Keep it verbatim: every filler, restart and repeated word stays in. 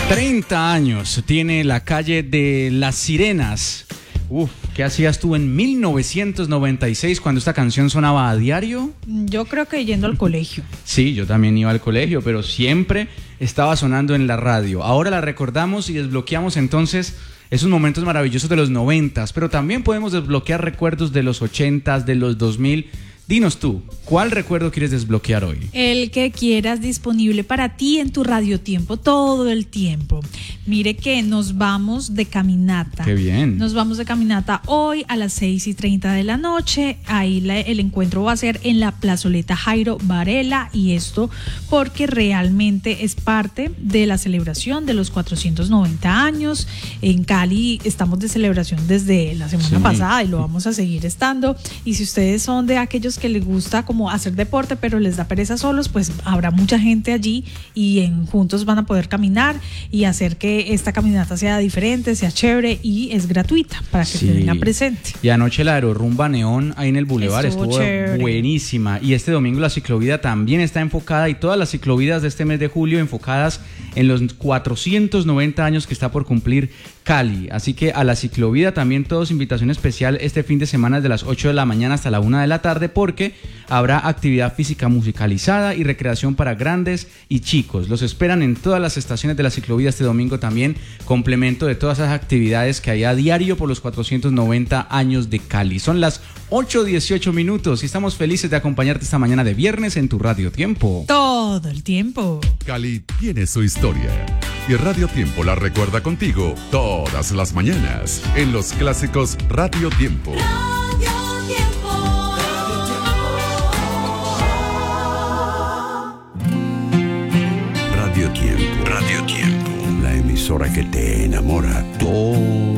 treinta años tiene la calle de Las Sirenas. Uf, ¿qué hacías tú en mil novecientos noventa y seis cuando esta canción sonaba a diario? Yo creo que yendo al colegio. Sí, yo también iba al colegio, pero siempre estaba sonando en la radio. Ahora la recordamos y desbloqueamos entonces esos momentos maravillosos de los noventas, pero también podemos desbloquear recuerdos de los ochentas, de los dos mil. Dinos tú, ¿cuál recuerdo quieres desbloquear hoy? El que quieras, disponible para ti en tu radiotiempo todo el tiempo. Mire que nos vamos de caminata. ¡Qué bien! Nos vamos de caminata hoy a las seis y treinta de la noche. Ahí la, el encuentro va a ser en la plazoleta Jairo Varela. Y esto porque realmente es parte de la celebración de los cuatrocientos noventa años. En Cali estamos de celebración desde la semana sí. pasada y lo vamos a seguir estando. Y si ustedes son de aquellos que les gusta como hacer deporte pero les da pereza solos, pues habrá mucha gente allí y en, juntos van a poder caminar y hacer que esta caminata sea diferente, sea chévere y es gratuita para que sí. te tengan presente. Y anoche la aerorrumba neón ahí en el bulevar estuvo, estuvo buenísima, y este domingo la ciclovida también está enfocada, y todas las ciclovidas de este mes de julio enfocadas en los cuatrocientos noventa años que está por cumplir Cali. Así que a la ciclovida también todos invitación especial este fin de semana desde las ocho de la mañana hasta la una de la tarde, porque habrá actividad física musicalizada y recreación para grandes y chicos. Los esperan en todas las estaciones de la ciclovida este domingo también, complemento de todas esas actividades que hay a diario por los cuatrocientos noventa años de Cali. Son las ocho dieciocho minutos y estamos felices de acompañarte esta mañana de viernes en tu Radio Tiempo. Todo el tiempo. Cali tiene su historia y Radio Tiempo la recuerda contigo todas las mañanas en los clásicos Radio Tiempo. Radio Tiempo. Radio Tiempo. Radio Tiempo. La emisora que te enamora todo